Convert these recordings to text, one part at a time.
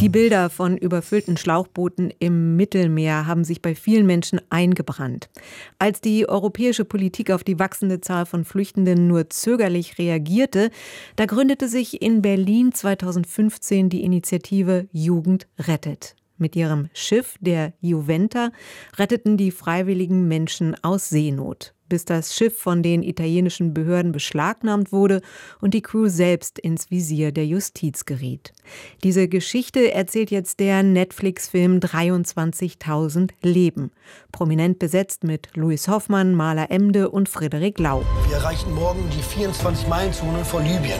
Die Bilder von überfüllten Schlauchbooten im Mittelmeer haben sich bei vielen Menschen eingebrannt. Als die europäische Politik auf die wachsende Zahl von Flüchtenden nur zögerlich reagierte, da gründete sich in Berlin 2015 die Initiative Jugend rettet. Mit ihrem Schiff, der Juventa, retteten die Freiwilligen Menschen aus Seenot, bis das Schiff von den italienischen Behörden beschlagnahmt wurde und die Crew selbst ins Visier der Justiz geriet. Diese Geschichte erzählt jetzt der Netflix-Film 23.000 Leben. Prominent besetzt mit Louis Hoffmann, Maler Emde und Frederik Lau. Wir erreichen morgen die 24-Meilen-Zone vor Libyen.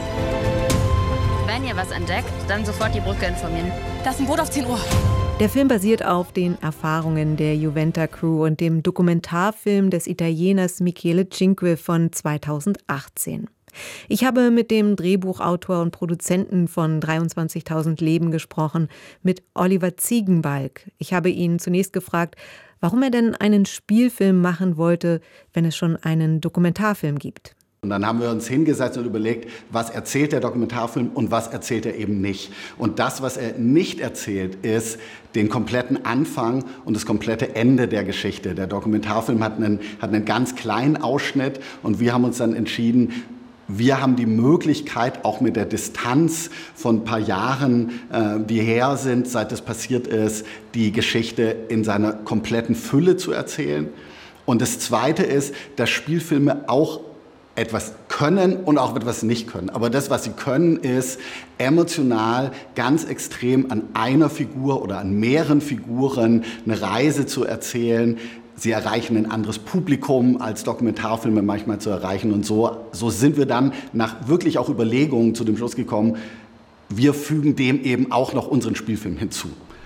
Wenn ihr was entdeckt, dann sofort die Brücke informieren. Da ist ein Boot auf 10 Uhr. Der Film basiert auf den Erfahrungen der Juventa-Crew und dem Dokumentarfilm des Italieners Michele Cinque von 2018. Ich habe mit dem Drehbuchautor und Produzenten von 23.000 Leben gesprochen, mit Oliver Ziegenbalg. Ich habe ihn zunächst gefragt, warum er denn einen Spielfilm machen wollte, wenn es schon einen Dokumentarfilm gibt. Und dann haben wir uns hingesetzt und überlegt, was erzählt der Dokumentarfilm und was erzählt er eben nicht. Und das, was er nicht erzählt, ist den kompletten Anfang und das komplette Ende der Geschichte. Der Dokumentarfilm hat einen ganz kleinen Ausschnitt und wir haben uns dann entschieden, wir haben die Möglichkeit, auch mit der Distanz von ein paar Jahren, die her sind, seit es passiert ist, die Geschichte in seiner kompletten Fülle zu erzählen. Und das Zweite ist, dass Spielfilme auch etwas können und auch etwas nicht können. Aber das, was sie können, ist emotional ganz extrem an einer Figur oder an mehreren Figuren eine Reise zu erzählen. Sie erreichen ein anderes Publikum, als Dokumentarfilme manchmal zu erreichen. Und so sind wir dann nach wirklich auch Überlegungen zu dem Schluss gekommen, wir fügen dem eben auch noch unseren Spielfilm hinzu.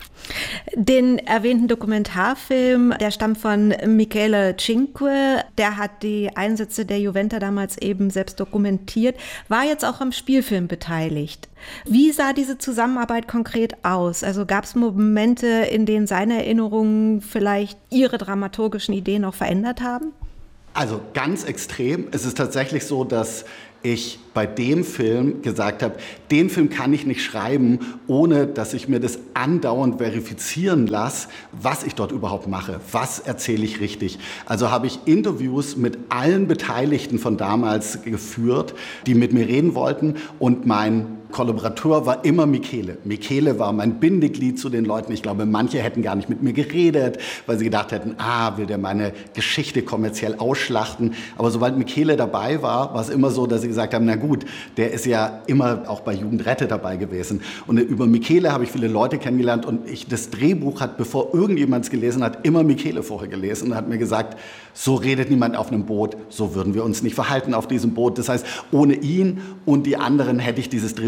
Den erwähnten Dokumentarfilm, der stammt von Michele Cinque. Der hat die Einsätze der Juventa damals eben selbst dokumentiert, war jetzt auch am Spielfilm beteiligt. Wie sah diese Zusammenarbeit konkret aus? Also gab es Momente, in denen seine Erinnerungen vielleicht Ihre dramaturgischen Ideen noch verändert haben? Also ganz extrem. Es ist tatsächlich so, dass ich bei dem Film gesagt habe, den Film kann ich nicht schreiben, ohne dass ich mir das andauernd verifizieren lasse, was ich dort überhaupt mache, was erzähle ich richtig. Also habe ich Interviews mit allen Beteiligten von damals geführt, die mit mir reden wollten, und mein Kollaborateur war immer Michele. Michele war mein Bindeglied zu den Leuten. Ich glaube, manche hätten gar nicht mit mir geredet, weil sie gedacht hätten, will der meine Geschichte kommerziell ausschlachten. Aber sobald Michele dabei war, war es immer so, dass sie gesagt haben, na gut, der ist ja immer auch bei Jugend rettet dabei gewesen. Und über Michele habe ich viele Leute kennengelernt und das Drehbuch hat, bevor irgendjemand es gelesen hat, immer Michele vorher gelesen und hat mir gesagt, so redet niemand auf einem Boot, so würden wir uns nicht verhalten auf diesem Boot. Das heißt, ohne ihn und die anderen hätte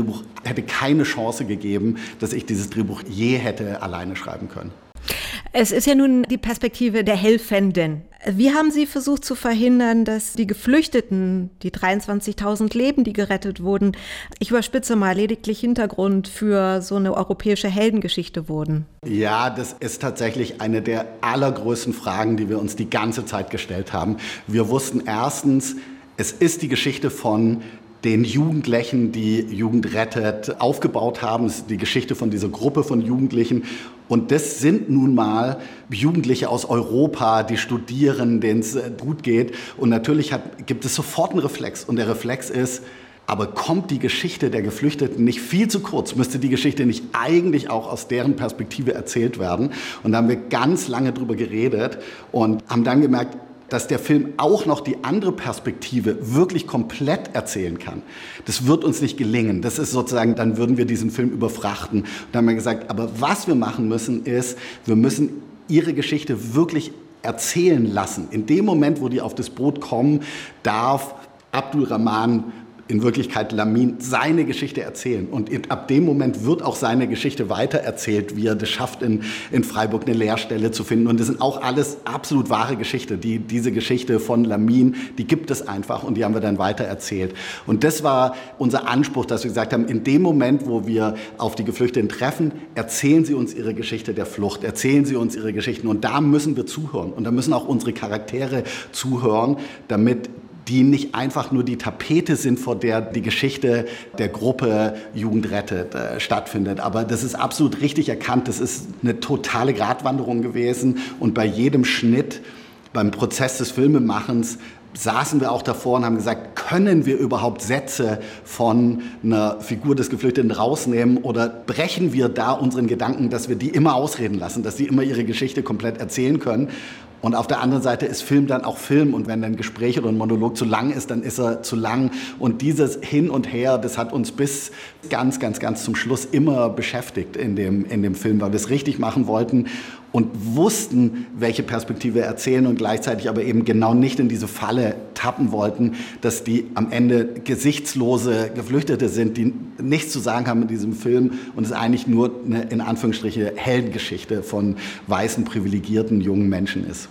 keine Chance gegeben, dass ich dieses Drehbuch je hätte alleine schreiben können. Es ist ja nun die Perspektive der Helfenden. Wie haben Sie versucht zu verhindern, dass die Geflüchteten, die 23.000 Leben, die gerettet wurden, ich überspitze mal, lediglich Hintergrund für so eine europäische Heldengeschichte wurden? Ja, das ist tatsächlich eine der allergrößten Fragen, die wir uns die ganze Zeit gestellt haben. Wir wussten erstens, es ist die Geschichte von den Jugendlichen, die Jugend rettet, aufgebaut haben. Es ist die Geschichte von dieser Gruppe von Jugendlichen. Und das sind nun mal Jugendliche aus Europa, die studieren, denen es gut geht. Und natürlich gibt es sofort einen Reflex. Und der Reflex ist, aber kommt die Geschichte der Geflüchteten nicht viel zu kurz? Müsste die Geschichte nicht eigentlich auch aus deren Perspektive erzählt werden? Und da haben wir ganz lange drüber geredet und haben dann gemerkt, dass der Film auch noch die andere Perspektive wirklich komplett erzählen kann. Das wird uns nicht gelingen. Das ist sozusagen, dann würden wir diesen Film überfrachten. Und dann haben wir gesagt, aber was wir machen müssen, ist, wir müssen ihre Geschichte wirklich erzählen lassen. In dem Moment, wo die auf das Boot kommen, darf Abdulrahman in Wirklichkeit Lamin seine Geschichte erzählen. Und ab dem Moment wird auch seine Geschichte weitererzählt, wie er das schafft, in Freiburg eine Lehrstelle zu finden. Und das sind auch alles absolut wahre Geschichten. Diese Geschichte von Lamin, die gibt es einfach und die haben wir dann weitererzählt. Und das war unser Anspruch, dass wir gesagt haben, in dem Moment, wo wir auf die Geflüchteten treffen, erzählen sie uns ihre Geschichte der Flucht, erzählen sie uns ihre Geschichten. Und da müssen wir zuhören. Und da müssen auch unsere Charaktere zuhören, damit die nicht einfach nur die Tapete sind, vor der die Geschichte der Gruppe Jugend rettet stattfindet. Aber das ist absolut richtig erkannt. Das ist eine totale Gratwanderung gewesen. Und bei jedem Schnitt, beim Prozess des Filmemachens, saßen wir auch davor und haben gesagt, können wir überhaupt Sätze von einer Figur des Geflüchteten rausnehmen oder brechen wir da unseren Gedanken, dass wir die immer ausreden lassen, dass die immer ihre Geschichte komplett erzählen können. Und auf der anderen Seite ist Film dann auch Film. Und wenn ein Gespräch oder ein Monolog zu lang ist, dann ist er zu lang. Und dieses Hin und Her, das hat uns bis ganz zum Schluss immer beschäftigt in dem Film, weil wir es richtig machen wollten und wussten, welche Perspektive wir erzählen und gleichzeitig aber eben genau nicht in diese Falle tappen wollten, dass die am Ende gesichtslose Geflüchtete sind, die nichts zu sagen haben in diesem Film und es eigentlich nur eine, in Anführungsstriche, Heldengeschichte von weißen, privilegierten jungen Menschen ist.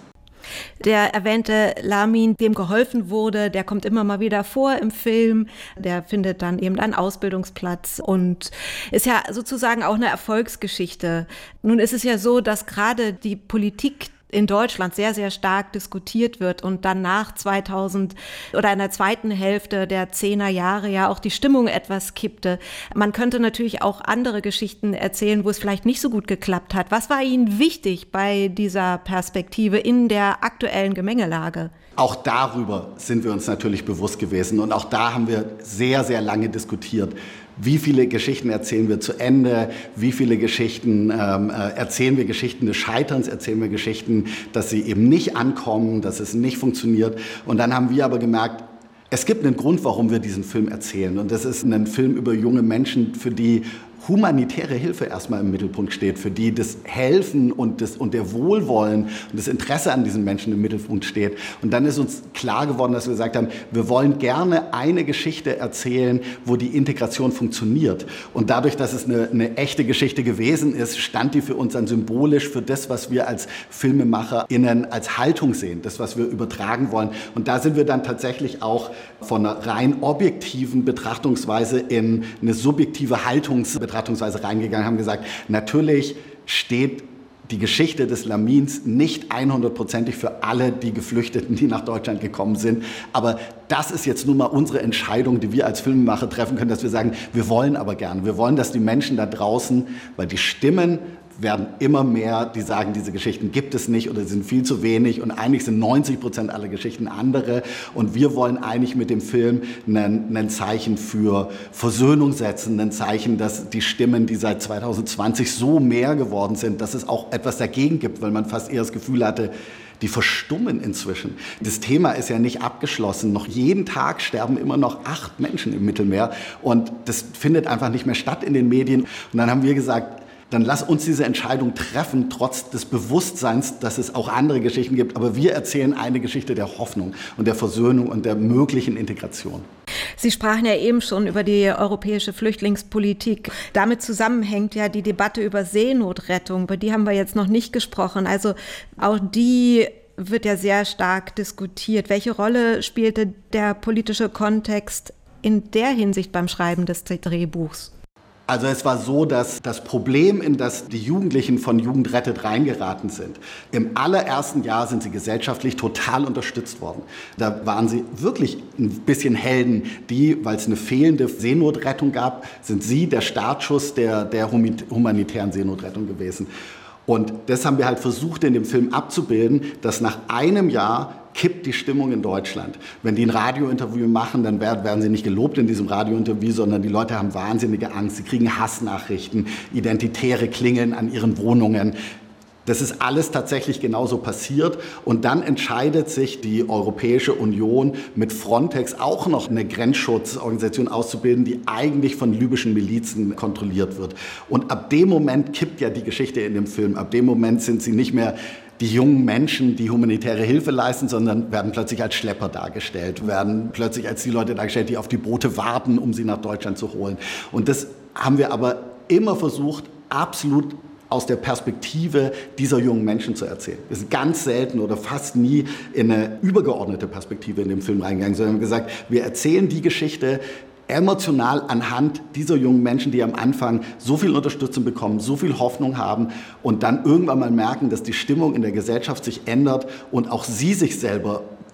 Der erwähnte Lamin, dem geholfen wurde, der kommt immer mal wieder vor im Film. Der findet dann eben einen Ausbildungsplatz und ist ja sozusagen auch eine Erfolgsgeschichte. Nun ist es ja so, dass gerade die Politik in Deutschland sehr, sehr stark diskutiert wird und dann nach 2000 oder in der zweiten Hälfte der 10er Jahre ja auch die Stimmung etwas kippte. Man könnte natürlich auch andere Geschichten erzählen, wo es vielleicht nicht so gut geklappt hat. Was war Ihnen wichtig bei dieser Perspektive in der aktuellen Gemengelage? Auch darüber sind wir uns natürlich bewusst gewesen und auch da haben wir sehr, sehr lange diskutiert. Wie viele Geschichten erzählen wir zu Ende? Wie viele Geschichten erzählen wir Geschichten des Scheiterns? Erzählen wir Geschichten, dass sie eben nicht ankommen, dass es nicht funktioniert? Und dann haben wir aber gemerkt, es gibt einen Grund, warum wir diesen Film erzählen. Und das ist ein Film über junge Menschen, für die humanitäre Hilfe erstmal im Mittelpunkt steht, für die das Helfen und der Wohlwollen und das Interesse an diesen Menschen im Mittelpunkt steht. Und dann ist uns klar geworden, dass wir gesagt haben, wir wollen gerne eine Geschichte erzählen, wo die Integration funktioniert. Und dadurch, dass es eine echte Geschichte gewesen ist, stand die für uns dann symbolisch für das, was wir als FilmemacherInnen als Haltung sehen, das, was wir übertragen wollen. Und da sind wir dann tatsächlich auch von einer rein objektiven Betrachtungsweise in eine subjektive Haltungsbetrachtungsweise reingegangen, haben gesagt, natürlich steht die Geschichte des Lamins nicht 100%ig für alle die Geflüchteten, die nach Deutschland gekommen sind. Aber das ist jetzt nun mal unsere Entscheidung, die wir als Filmemacher treffen können, dass wir sagen, wir wollen aber gerne. Wir wollen, dass die Menschen da draußen, weil die Stimmen werden immer mehr, die sagen, diese Geschichten gibt es nicht oder sind viel zu wenig und eigentlich sind 90% aller Geschichten andere und wir wollen eigentlich mit dem Film ein Zeichen für Versöhnung setzen, ein Zeichen, dass die Stimmen, die seit 2020 so mehr geworden sind, dass es auch etwas dagegen gibt, weil man fast eher das Gefühl hatte, die verstummen inzwischen. Das Thema ist ja nicht abgeschlossen. Noch jeden Tag sterben immer noch 8 Menschen im Mittelmeer und das findet einfach nicht mehr statt in den Medien. Und dann haben wir gesagt, dann lass uns diese Entscheidung treffen, trotz des Bewusstseins, dass es auch andere Geschichten gibt. Aber wir erzählen eine Geschichte der Hoffnung und der Versöhnung und der möglichen Integration. Sie sprachen ja eben schon über die europäische Flüchtlingspolitik. Damit zusammenhängt ja die Debatte über Seenotrettung. Über die haben wir jetzt noch nicht gesprochen. Also auch die wird ja sehr stark diskutiert. Welche Rolle spielte der politische Kontext in der Hinsicht beim Schreiben des Drehbuchs? Also es war so, dass das Problem, in das die Jugendlichen von Jugend rettet reingeraten sind, im allerersten Jahr sind sie gesellschaftlich total unterstützt worden. Da waren sie wirklich ein bisschen Helden, weil es eine fehlende Seenotrettung gab, sind sie der Startschuss der humanitären Seenotrettung gewesen. Und das haben wir halt versucht, in dem Film abzubilden, dass nach einem Jahr kippt die Stimmung in Deutschland. Wenn die ein Radiointerview machen, dann werden sie nicht gelobt in diesem Radiointerview, sondern die Leute haben wahnsinnige Angst. Sie kriegen Hassnachrichten, Identitäre klingeln an ihren Wohnungen. Das ist alles tatsächlich genauso passiert. Und dann entscheidet sich die Europäische Union mit Frontex auch noch eine Grenzschutzorganisation auszubilden, die eigentlich von libyschen Milizen kontrolliert wird. Und ab dem Moment kippt ja die Geschichte in dem Film. Ab dem Moment sind sie nicht mehr die jungen Menschen, die humanitäre Hilfe leisten, sondern werden plötzlich als Schlepper dargestellt, werden plötzlich als die Leute dargestellt, die auf die Boote warten, um sie nach Deutschland zu holen. Und das haben wir aber immer versucht, absolut aus der Perspektive dieser jungen Menschen zu erzählen. Wir sind ganz selten oder fast nie in eine übergeordnete Perspektive in dem Film reingegangen, sondern gesagt, wir erzählen die Geschichte emotional anhand dieser jungen Menschen, die am Anfang so viel Unterstützung bekommen, so viel Hoffnung haben und dann irgendwann mal merken, dass die Stimmung in der Gesellschaft sich ändert und auch sie sich selber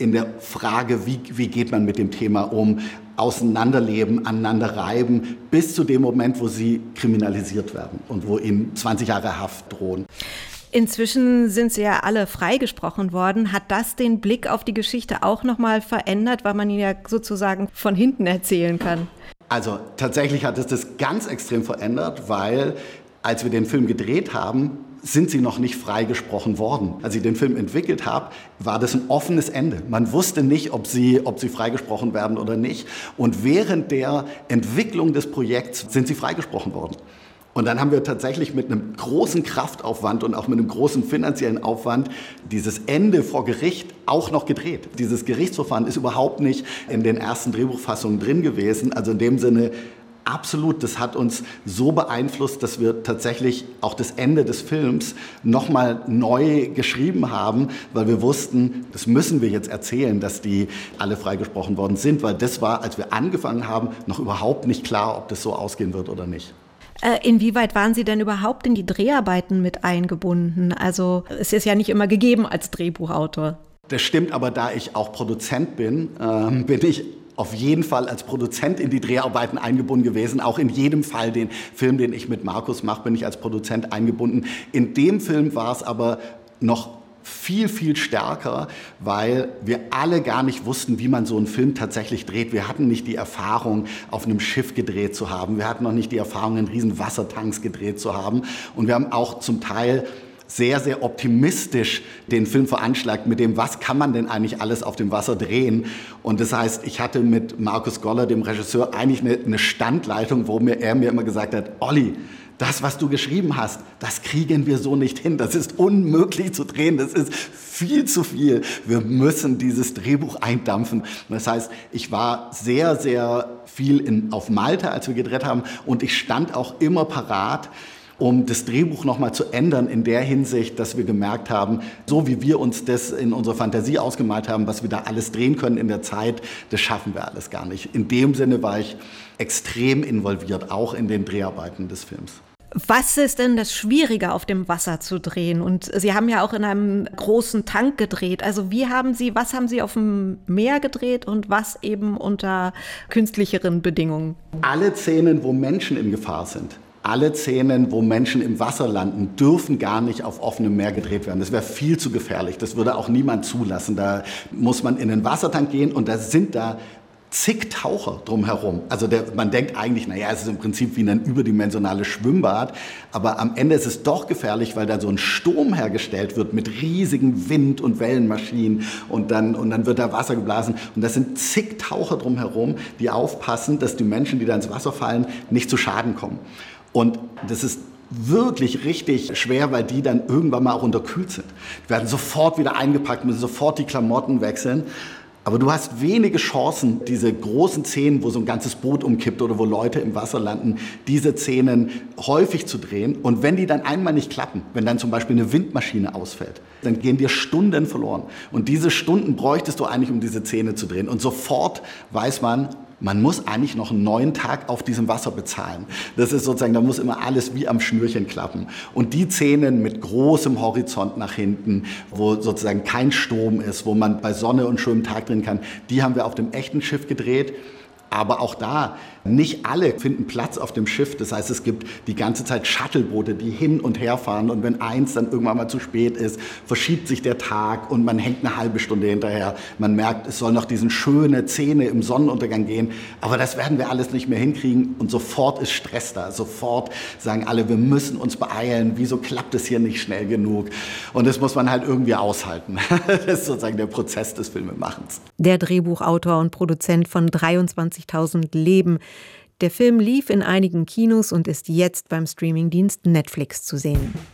in der Frage, wie geht man mit dem Thema um, auseinanderleben, aneinander reiben, bis zu dem Moment, wo sie kriminalisiert werden und wo ihnen 20 Jahre Haft drohen. Inzwischen sind sie ja alle freigesprochen worden. Hat das den Blick auf die Geschichte auch nochmal verändert, weil man ihn ja sozusagen von hinten erzählen kann? Also tatsächlich hat es das ganz extrem verändert, weil als wir den Film gedreht haben, sind sie noch nicht freigesprochen worden. Als ich den Film entwickelt habe, war das ein offenes Ende. Man wusste nicht, ob sie freigesprochen werden oder nicht. Und während der Entwicklung des Projekts sind sie freigesprochen worden. Und dann haben wir tatsächlich mit einem großen Kraftaufwand und auch mit einem großen finanziellen Aufwand dieses Ende vor Gericht auch noch gedreht. Dieses Gerichtsverfahren ist überhaupt nicht in den ersten Drehbuchfassungen drin gewesen. Also in dem Sinne absolut, das hat uns so beeinflusst, dass wir tatsächlich auch das Ende des Films nochmal neu geschrieben haben, weil wir wussten, das müssen wir jetzt erzählen, dass die alle freigesprochen worden sind, weil das war, als wir angefangen haben, noch überhaupt nicht klar, ob das so ausgehen wird oder nicht. Inwieweit waren Sie denn überhaupt in die Dreharbeiten mit eingebunden? Also es ist ja nicht immer gegeben als Drehbuchautor. Das stimmt, aber da ich auch Produzent bin, bin ich auf jeden Fall als Produzent in die Dreharbeiten eingebunden gewesen. Auch in jedem Fall, den Film, den ich mit Markus mache, bin ich als Produzent eingebunden. In dem Film war es aber noch viel, viel stärker, weil wir alle gar nicht wussten, wie man so einen Film tatsächlich dreht. Wir hatten nicht die Erfahrung, auf einem Schiff gedreht zu haben. Wir hatten noch nicht die Erfahrung, in riesen Wassertanks gedreht zu haben. Und wir haben auch zum Teil sehr, sehr optimistisch den Film veranschlagt mit dem, was kann man denn eigentlich alles auf dem Wasser drehen. Und das heißt, ich hatte mit Markus Goller, dem Regisseur, eigentlich eine Standleitung, wo er mir immer gesagt hat, Olli, das, was du geschrieben hast, das kriegen wir so nicht hin. Das ist unmöglich zu drehen. Das ist viel zu viel. Wir müssen dieses Drehbuch eindampfen. Das heißt, ich war sehr, sehr viel auf Malta, als wir gedreht haben. Und ich stand auch immer parat, um das Drehbuch nochmal zu ändern in der Hinsicht, dass wir gemerkt haben, so wie wir uns das in unserer Fantasie ausgemalt haben, was wir da alles drehen können in der Zeit, das schaffen wir alles gar nicht. In dem Sinne war ich extrem involviert, auch in den Dreharbeiten des Films. Was ist denn das Schwierige, auf dem Wasser zu drehen? Und Sie haben ja auch in einem großen Tank gedreht. Also was haben Sie auf dem Meer gedreht und was eben unter künstlicheren Bedingungen? Alle Szenen, wo Menschen in Gefahr sind, alle Szenen, wo Menschen im Wasser landen, dürfen gar nicht auf offenem Meer gedreht werden. Das wäre viel zu gefährlich. Das würde auch niemand zulassen. Da muss man in den Wassertank gehen und da sind da zig Taucher drumherum. Also man denkt eigentlich, naja, es ist im Prinzip wie ein überdimensionales Schwimmbad, aber am Ende ist es doch gefährlich, weil da so ein Sturm hergestellt wird mit riesigen Wind- und Wellenmaschinen und dann wird da Wasser geblasen und das sind zig Taucher drumherum, die aufpassen, dass die Menschen, die da ins Wasser fallen, nicht zu Schaden kommen. Und das ist wirklich richtig schwer, weil die dann irgendwann mal auch unterkühlt sind. Die werden sofort wieder eingepackt, müssen sofort die Klamotten wechseln. Aber du hast wenige Chancen, diese großen Szenen, wo so ein ganzes Boot umkippt oder wo Leute im Wasser landen, diese Szenen häufig zu drehen. Und wenn die dann einmal nicht klappen, wenn dann zum Beispiel eine Windmaschine ausfällt, dann gehen dir Stunden verloren. Und diese Stunden bräuchtest du eigentlich, um diese Szene zu drehen. Und sofort weiß man muss eigentlich noch einen neuen Tag auf diesem Wasser bezahlen. Das ist sozusagen, da muss immer alles wie am Schnürchen klappen. Und die Szenen mit großem Horizont nach hinten, wo sozusagen kein Sturm ist, wo man bei Sonne und schönem Tag drin kann, die haben wir auf dem echten Schiff gedreht. Aber auch da, nicht alle finden Platz auf dem Schiff. Das heißt, es gibt die ganze Zeit Shuttleboote, die hin und her fahren. Und wenn eins dann irgendwann mal zu spät ist, verschiebt sich der Tag und man hängt eine halbe Stunde hinterher. Man merkt, es soll noch diese schöne Szene im Sonnenuntergang gehen. Aber das werden wir alles nicht mehr hinkriegen. Und sofort ist Stress da. Sofort sagen alle, wir müssen uns beeilen. Wieso klappt es hier nicht schnell genug? Und das muss man halt irgendwie aushalten. Das ist sozusagen der Prozess des Filmemachens. Der Drehbuchautor und Produzent von 23.000 Leben. Der Film lief in einigen Kinos und ist jetzt beim Streamingdienst Netflix zu sehen.